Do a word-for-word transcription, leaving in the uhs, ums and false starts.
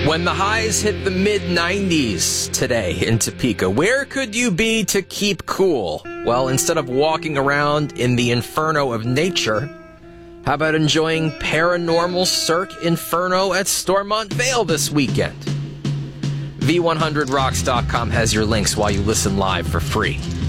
When the highs hit the mid nineties today in Topeka, where could you be to keep cool? Well, instead of walking around in the inferno of nature, how about enjoying Paranormal Cirque Inferno at Stormont Vale this weekend? V one hundred rocks dot com has your links while you listen live for free.